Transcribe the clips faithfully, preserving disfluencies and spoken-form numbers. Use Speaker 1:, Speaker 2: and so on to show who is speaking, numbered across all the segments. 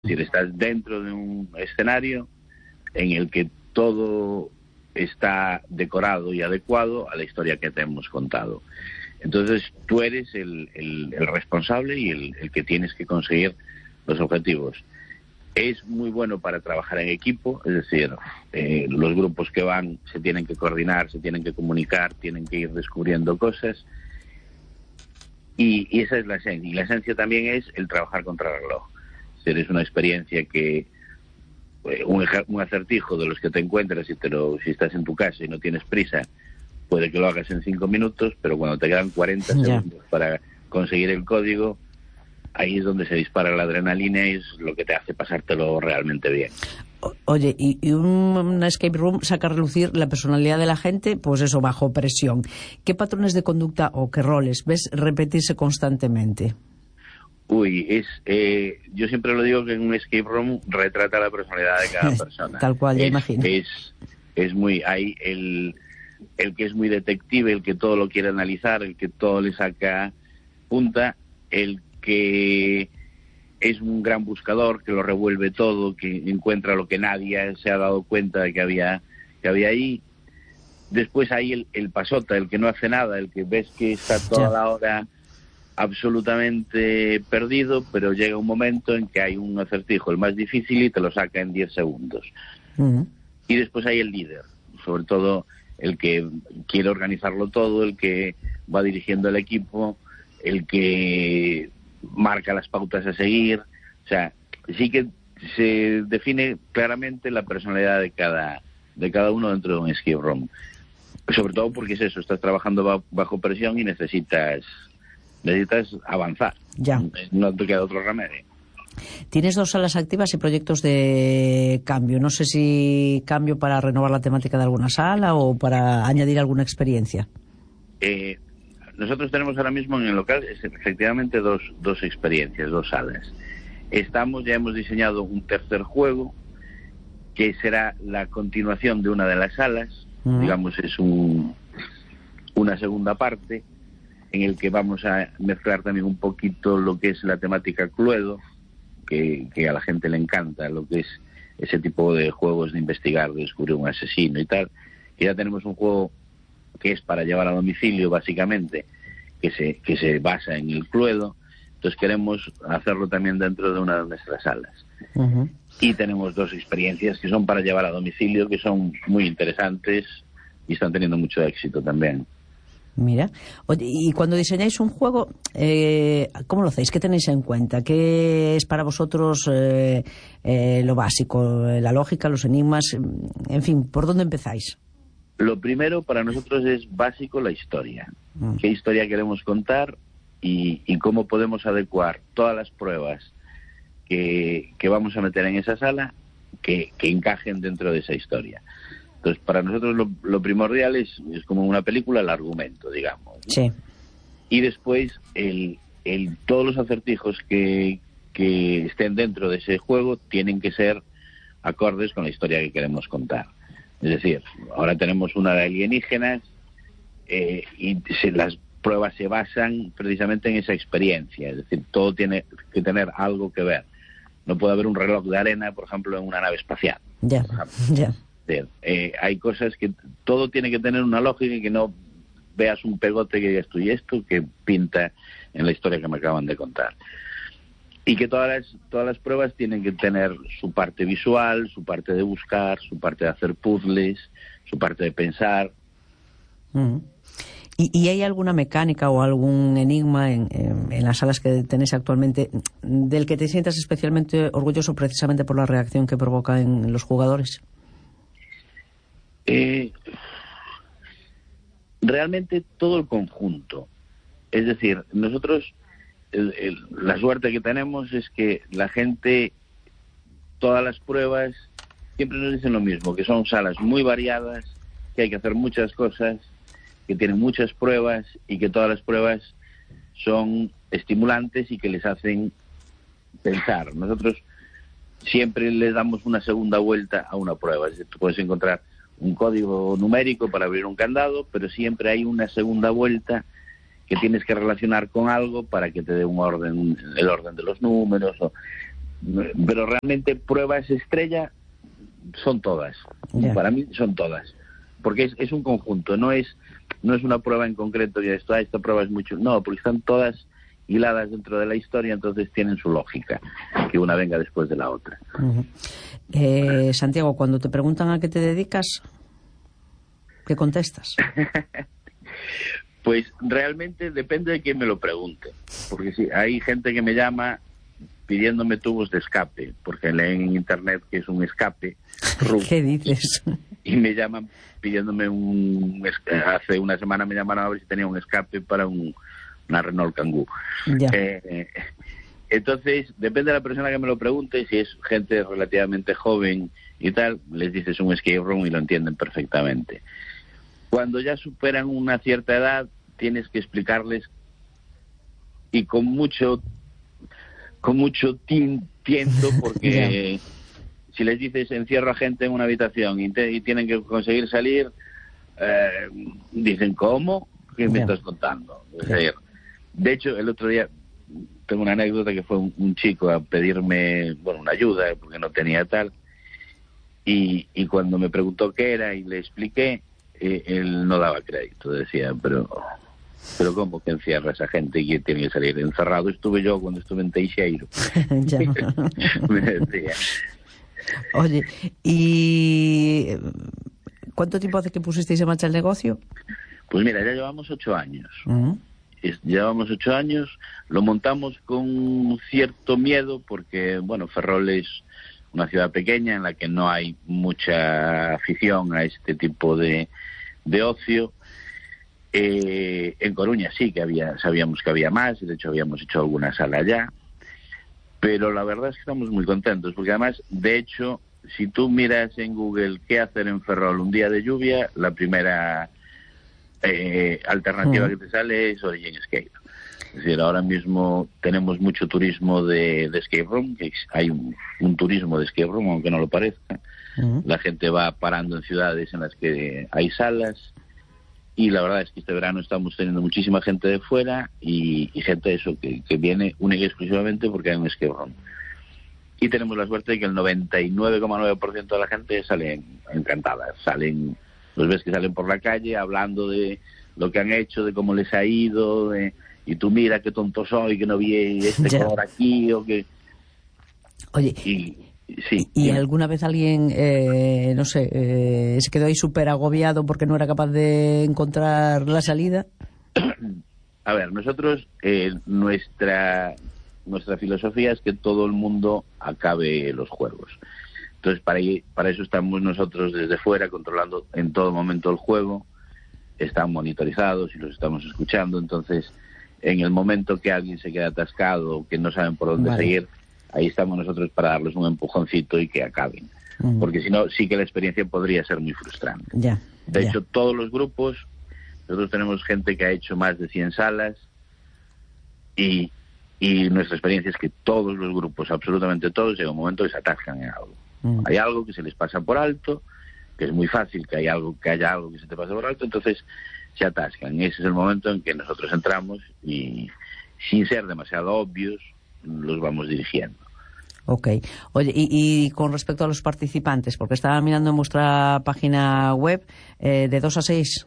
Speaker 1: Es decir, estás dentro de un escenario en el que todo está decorado y adecuado a la historia que te hemos contado. Entonces tú eres el, el, el responsable y el, el que tienes que conseguir los objetivos. Es muy bueno para trabajar en equipo, es decir, eh, los grupos que van se tienen que coordinar, se tienen que comunicar, tienen que ir descubriendo cosas, y, y esa es la esencia. Y la esencia también es el trabajar contra el reloj. Es decir, es una experiencia que eh, un, un acertijo de los que te encuentras y te lo, si estás en tu casa y no tienes prisa, puede que lo hagas en cinco minutos, pero cuando te quedan cuarenta
Speaker 2: Ya.
Speaker 1: segundos para conseguir el código, ahí es donde se dispara la adrenalina y es lo que te hace pasártelo realmente bien.
Speaker 2: O- Oye, y, y un, una escape room saca a relucir la personalidad de la gente, pues eso, bajo presión. ¿Qué patrones de conducta o qué roles ves repetirse constantemente?
Speaker 1: Uy, es eh, yo siempre lo digo que en un escape room retrata la personalidad de cada persona.
Speaker 2: Tal cual, ya
Speaker 1: es,
Speaker 2: imagino.
Speaker 1: Es, es muy, hay el, el que es muy detective, el que todo lo quiere analizar, el que todo le saca punta, el que es un gran buscador, que lo revuelve todo, que encuentra lo que nadie se ha dado cuenta de que había, que había ahí. Después hay el, el pasota, el que no hace nada, el que ves que está toda
Speaker 2: Ya.
Speaker 1: la hora absolutamente perdido, pero llega un momento en que hay un acertijo, el más difícil, y te lo saca en diez segundos.
Speaker 2: Uh-huh.
Speaker 1: Y después hay el líder, sobre todo el que quiere organizarlo todo, el que va dirigiendo el equipo, el que marca las pautas a seguir. O sea, sí que se define claramente la personalidad de cada de cada uno dentro de un escape room. Sobre todo porque es eso, estás trabajando ba- bajo presión y necesitas necesitas avanzar.
Speaker 2: Ya.
Speaker 1: No te queda otro remedio.
Speaker 2: Tienes dos salas activas y proyectos de cambio. No sé si cambio para renovar la temática de alguna sala o para añadir alguna experiencia.
Speaker 1: Eh, nosotros tenemos ahora mismo en el local es, efectivamente dos, dos experiencias, dos salas. Estamos, ya hemos diseñado un tercer juego que será la continuación de una de las salas. Uh-huh. Digamos, es un, una segunda parte en el que vamos a mezclar también un poquito lo que es la temática Cluedo, que, que a la gente le encanta, lo que es ese tipo de juegos de investigar, de descubrir un asesino y tal. Y ya tenemos un juego que es para llevar a domicilio, básicamente, que se, que se basa en el Cluedo. Entonces queremos hacerlo también dentro de una de nuestras salas. Uh-huh. Y tenemos dos experiencias que son para llevar a domicilio, que son muy interesantes y están teniendo mucho éxito también.
Speaker 2: Mira, oye, y cuando diseñáis un juego, eh, ¿cómo lo hacéis? ¿Qué tenéis en cuenta? ¿Qué es para vosotros eh, eh, lo básico? La lógica, los enigmas, en fin, ¿por dónde empezáis?
Speaker 1: Lo primero para nosotros es básico la historia. Mm. ¿Qué historia queremos contar y, y cómo podemos adecuar todas las pruebas que, que vamos a meter en esa sala que, que encajen dentro de esa historia? Entonces, para nosotros lo, lo primordial es, es como una película, el argumento, digamos, ¿no?
Speaker 2: Sí.
Speaker 1: Y después, el, el, todos los acertijos que, que estén dentro de ese juego tienen que ser acordes con la historia que queremos contar. Es decir, ahora tenemos una de alienígenas eh, y se, las pruebas se basan precisamente en esa experiencia. Es decir, todo tiene que tener algo que ver. No puede haber un reloj de arena, por ejemplo, en una nave espacial.
Speaker 2: Ya, ya.
Speaker 1: Eh, hay cosas que todo tiene que tener una lógica y que no veas un pegote que esto y esto que pinta en la historia que me acaban de contar. Y que todas las, todas las pruebas tienen que tener su parte visual, su parte de buscar, su parte de hacer puzzles, su parte de pensar.
Speaker 2: Mm. ¿Y, ¿Y hay alguna mecánica o algún enigma en, en, en las salas que tenéis actualmente del que te sientas especialmente orgulloso precisamente por la reacción que provoca en los jugadores?
Speaker 1: Eh, realmente todo el conjunto. Es decir, nosotros el, el, la suerte que tenemos es que la gente, todas las pruebas siempre nos dicen lo mismo, que son salas muy variadas, que hay que hacer muchas cosas, que tienen muchas pruebas y que todas las pruebas son estimulantes y que les hacen pensar. Nosotros siempre les damos una segunda vuelta a una prueba. Es decir, tú puedes encontrar un código numérico para abrir un candado, pero siempre hay una segunda vuelta que tienes que relacionar con algo para que te dé un orden, el orden de los números. O... pero realmente pruebas estrella son todas. Yeah. Para mí son todas. Porque es, es un conjunto, no es no es una prueba en concreto que esto, esta prueba es mucho, no, porque están todas hiladas dentro de la historia, entonces tienen su lógica, que una venga después de la otra.
Speaker 2: Uh-huh. eh, Santiago, cuando te preguntan a qué te dedicas, ¿qué contestas?
Speaker 1: Pues realmente depende de quién me lo pregunte, porque sí, hay gente que me llama pidiéndome tubos de escape, porque leen en internet que es un escape.
Speaker 2: ¿Qué dices?
Speaker 1: Y me llaman pidiéndome un... Hace una semana me llamaron a ver si tenía un escape para un, una Renault Kangoo. Eh, entonces, depende de la persona que me lo pregunte, si es gente relativamente joven y tal, les dices un escape room y lo entienden perfectamente. Cuando ya superan una cierta edad, tienes que explicarles, y con mucho con mucho tiento, porque si les dices encierro a gente en una habitación y, te, y tienen que conseguir salir, eh, dicen, ¿cómo? ¿Qué me yeah. estás contando? Es decir, de hecho, el otro día tengo una anécdota que fue un, un chico a pedirme, bueno, una ayuda, porque no tenía tal, y, y cuando me preguntó qué era y le expliqué, eh, él no daba crédito, decía, pero... Pero ¿cómo que encierra a esa gente y que tiene que salir? Encerrado estuve yo cuando estuve en Teixeiro.
Speaker 2: Ya.
Speaker 1: Me decía.
Speaker 2: Oye, ¿y cuánto tiempo hace que pusisteis en marcha el negocio?
Speaker 1: Pues mira, ya llevamos ocho años.
Speaker 2: Uh-huh.
Speaker 1: Llevamos ocho años, lo montamos con cierto miedo porque, bueno, Ferrol es una ciudad pequeña en la que no hay mucha afición a este tipo de, de ocio. Eh, en Coruña sí que había, sabíamos que había más, y de hecho habíamos hecho alguna sala allá, pero la verdad es que estamos muy contentos, porque además, de hecho, si tú miras en Google qué hacer en Ferrol un día de lluvia, la primera eh, alternativa mm. que te sale es Origin Escape. Es decir, ahora mismo tenemos mucho turismo de, de escape room, que hay un, un turismo de escape room, aunque no lo parezca. Mm. La gente va parando en ciudades en las que hay salas. Y la verdad es que este verano estamos teniendo muchísima gente de fuera y, y gente de eso que, que viene única y exclusivamente porque hay un escape room. Y tenemos la suerte de que el noventa y nueve coma nueve por ciento de la gente sale encantada. Salen, los ves que salen por la calle hablando de lo que han hecho, de cómo les ha ido, de, y tú mira qué tonto soy, que no vi este
Speaker 2: ya.
Speaker 1: color aquí o que...
Speaker 2: Oye...
Speaker 1: Y, Sí,
Speaker 2: ¿Y
Speaker 1: sí.
Speaker 2: alguna vez alguien, eh, no sé, eh, se quedó ahí súper agobiado porque no era capaz de encontrar la salida?
Speaker 1: A ver, nosotros, eh, nuestra nuestra filosofía es que todo el mundo acabe los juegos. Entonces, para, para eso estamos nosotros desde fuera, controlando en todo momento el juego. Están monitorizados y los estamos escuchando. Entonces, en el momento que alguien se queda atascado o que no saben por dónde vale. seguir, ahí estamos nosotros para darles un empujoncito y que acaben. Uh-huh. Porque si no, sí que la experiencia podría ser muy frustrante.
Speaker 2: Yeah,
Speaker 1: de
Speaker 2: yeah.
Speaker 1: hecho, todos los grupos, nosotros tenemos gente que ha hecho más de cien salas y, y nuestra experiencia es que todos los grupos, absolutamente todos, llega un momento que se atascan en algo. Uh-huh. Hay algo que se les pasa por alto, que es muy fácil que, hay algo, que haya algo que se te pase por alto, entonces se atascan. Y ese es el momento en que nosotros entramos y, sin ser demasiado obvios, los vamos dirigiendo.
Speaker 2: Ok. Oye, y, y con respecto a los participantes, porque estaba mirando en vuestra página web, eh, de dos a seis,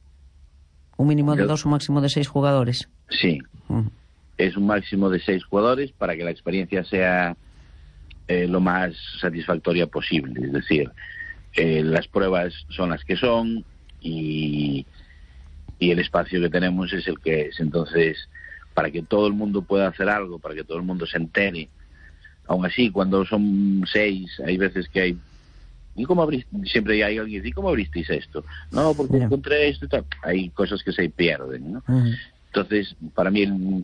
Speaker 2: un mínimo de Yo, dos, un máximo de seis jugadores.
Speaker 1: Sí, uh-huh. Es un máximo de seis jugadores para que la experiencia sea eh, lo más satisfactoria posible. Es decir, eh, las pruebas son las que son y, y el espacio que tenemos es el que es. Entonces, para que todo el mundo pueda hacer algo, para que todo el mundo se entere. Aún así, cuando son seis, hay veces que hay... ¿Y cómo abriste? Siempre hay alguien que dice, ¿y cómo abristeis esto? No, porque yeah. encontré esto y tal. Hay cosas que se pierden, ¿no? Uh-huh. Entonces, para mí, el...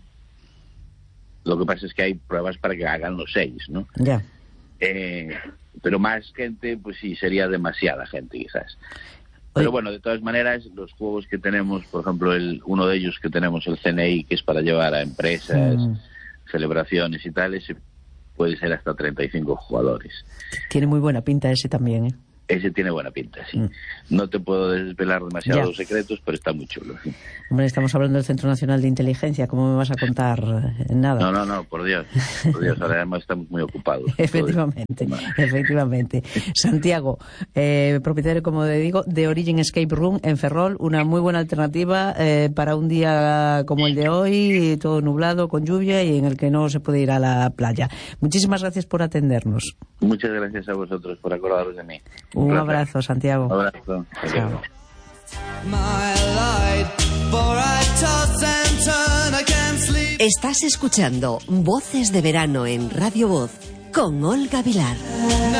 Speaker 1: lo que pasa es que hay pruebas para que hagan los seis, ¿no?
Speaker 2: Ya. Yeah.
Speaker 1: Eh, pero más gente, pues sí, sería demasiada gente, quizás. Pero bueno, de todas maneras, los juegos que tenemos, por ejemplo, el uno de ellos que tenemos, el C N I, que es para llevar a empresas, mm. celebraciones y tal, ese puede ser hasta treinta y cinco jugadores.
Speaker 2: Tiene muy buena pinta ese también, ¿eh?
Speaker 1: Ese tiene buena pinta, sí. Mm. No te puedo desvelar demasiados ya. secretos, pero está muy chulo. Sí.
Speaker 2: Hombre, estamos hablando del Centro Nacional de Inteligencia. ¿Cómo me vas a contar nada?
Speaker 1: No, no, no, por Dios. Por Dios, ahora además estamos muy ocupados.
Speaker 2: efectivamente, efectivamente. Santiago, eh, propietario, como te digo, de Origin Escape Room en Ferrol. Una muy buena alternativa eh, para un día como el de hoy, todo nublado, con lluvia y en el que no se puede ir a la playa. Muchísimas gracias por atendernos.
Speaker 1: Muchas gracias a vosotros por acordaros de mí.
Speaker 2: Un, Un abrazo, Santiago.
Speaker 1: Un abrazo.
Speaker 2: Chao.
Speaker 3: Estás escuchando Voces de Verano en Radio Voz con Olga Vilar.